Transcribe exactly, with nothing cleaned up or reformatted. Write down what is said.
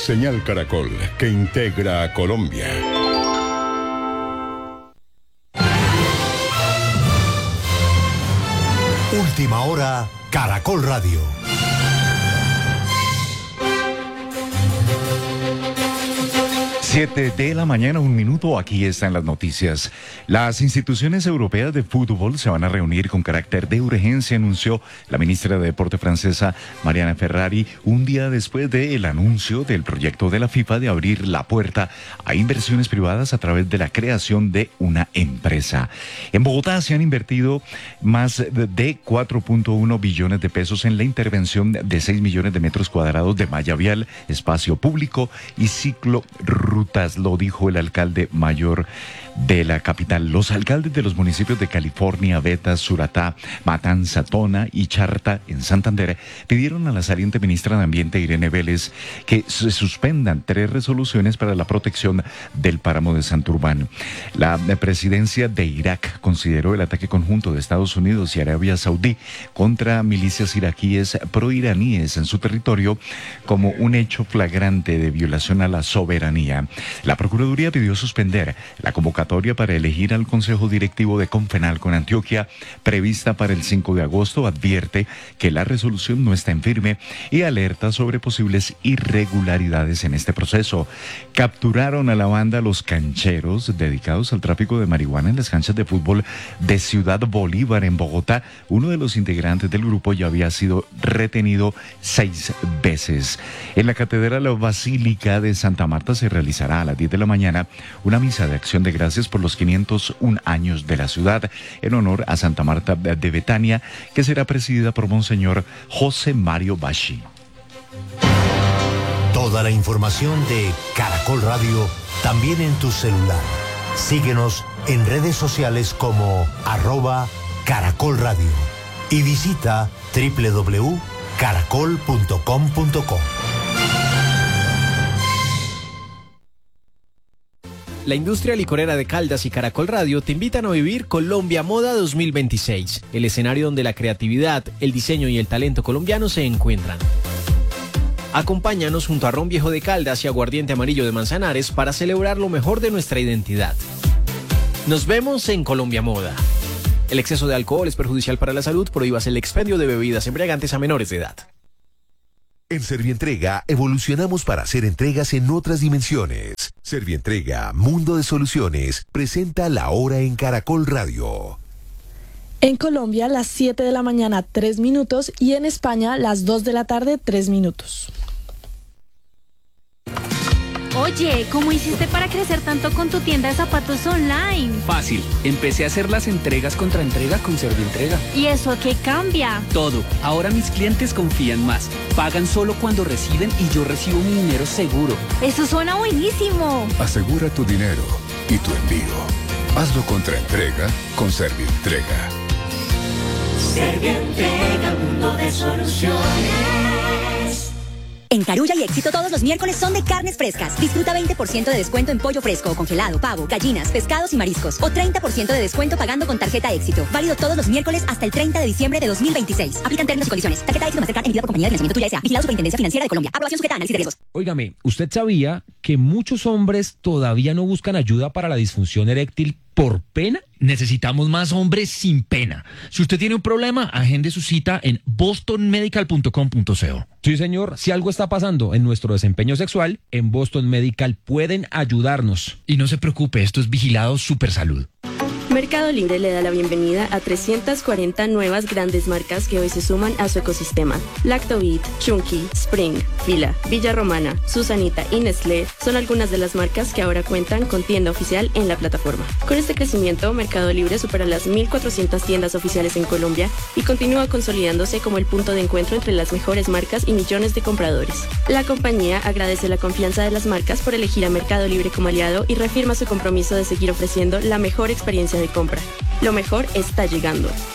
Señal Caracol, que integra a Colombia. Última hora, Caracol Radio. Siete de la mañana, un minuto, aquí están las noticias. Las instituciones europeas de fútbol se van a reunir con carácter de urgencia, anunció la ministra de Deporte francesa, Mariana Ferrari, un día después del anuncio del proyecto de la FIFA de abrir la puerta a inversiones privadas a través de la creación de una empresa. En Bogotá se han invertido más de cuatro punto uno billones de pesos en la intervención de seis millones de metros cuadrados de malla vial, espacio público y ciclo rural. Lo dijo el alcalde mayor de la capital. Los alcaldes de los municipios de California, Betas, Suratá, Matanza, Tona y Charta en Santander pidieron a la saliente ministra de Ambiente, Irene Vélez, que se suspendan tres resoluciones para la protección del páramo de Santurbán. La presidencia de Irak consideró el ataque conjunto de Estados Unidos y Arabia Saudí contra milicias iraquíes proiraníes en su territorio como un hecho flagrante de violación a la soberanía. La Procuraduría pidió suspender la convocatoria para elegir al Consejo Directivo de Confenalco en Antioquia, prevista para el cinco de agosto, advierte que la resolución no está en firme y alerta sobre posibles irregularidades en este proceso. Capturaron a la banda Los Cancheros, dedicados al tráfico de marihuana en las canchas de fútbol de Ciudad Bolívar en Bogotá. Uno de los integrantes del grupo ya había sido retenido seis veces. En la Catedral Basílica de Santa Marta se realizará a las diez de la mañana una misa de acción de gracias por los quinientos un años de la ciudad en honor a Santa Marta de Betania, que será presidida por Monseñor José Mario Bashi. Toda la información de Caracol Radio también en tu celular. Síguenos en redes sociales como arroba Caracol Radio y visita doble u doble u doble u punto caracol punto com punto co. La industria licorera de Caldas y Caracol Radio te invitan a vivir Colombia Moda dos mil veintiséis, el escenario donde la creatividad, el diseño y el talento colombiano se encuentran. Acompáñanos junto a Ron Viejo de Caldas y Aguardiente Amarillo de Manzanares para celebrar lo mejor de nuestra identidad. Nos vemos en Colombia Moda. El exceso de alcohol es perjudicial para la salud, prohíbas el expendio de bebidas embriagantes a menores de edad. En Servientrega evolucionamos para hacer entregas en otras dimensiones. Servientrega, Mundo de Soluciones, presenta La Hora en Caracol Radio. En Colombia, las siete de la mañana, tres minutos, y en España, las dos de la tarde, tres minutos. Oye, ¿cómo hiciste para crecer tanto con tu tienda de zapatos online? Fácil, empecé a hacer las entregas contra entrega con Servientrega. ¿Y eso a qué cambia? Todo, ahora mis clientes confían más, pagan solo cuando reciben y yo recibo mi dinero seguro. Eso suena buenísimo. Asegura tu dinero y tu envío. Hazlo contra entrega con Servientrega. Servientrega, mundo de soluciones. En Carulla y Éxito todos los miércoles son de carnes frescas. Disfruta veinte por ciento de descuento en pollo fresco o congelado, pavo, gallinas, pescados y mariscos. O treinta por ciento de descuento pagando con tarjeta Éxito. Válido todos los miércoles hasta el treinta de diciembre de dos mil veintiséis. Aplican términos y condiciones. Tarjeta Éxito Mastercard emitida por Compañía de Financiamiento Tuya S A. Vigilado Superintendencia Financiera de Colombia. Aprobación sujeta a análisis de riesgos. Óigame, ¿usted sabía que muchos hombres todavía no buscan ayuda para la disfunción eréctil por pena? Necesitamos más hombres sin pena. Si usted tiene un problema, agende su cita en boston medical punto com punto co. Sí, señor, si algo está pasando en nuestro desempeño sexual, en Boston Medical pueden ayudarnos. Y no se preocupe, esto es vigilado Supersalud. Mercado Libre le da la bienvenida a trescientas cuarenta nuevas grandes marcas que hoy se suman a su ecosistema. Lactobit, Chunky, Spring, Fila, Villa Romana, Susanita y Nestlé son algunas de las marcas que ahora cuentan con tienda oficial en la plataforma. Con este crecimiento, Mercado Libre supera las mil cuatrocientas tiendas oficiales en Colombia y continúa consolidándose como el punto de encuentro entre las mejores marcas y millones de compradores. La compañía agradece la confianza de las marcas por elegir a Mercado Libre como aliado y reafirma su compromiso de seguir ofreciendo la mejor experiencia de compra. Lo mejor está llegando.